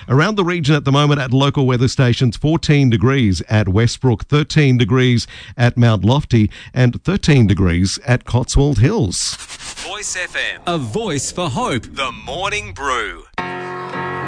Around the region at the moment at local weather stations, 14 degrees at Westbrook, 13 degrees at Mount Lofty and 13 degrees at Cotswold Hills. Voice FM, a voice for hope. The Morning Brew.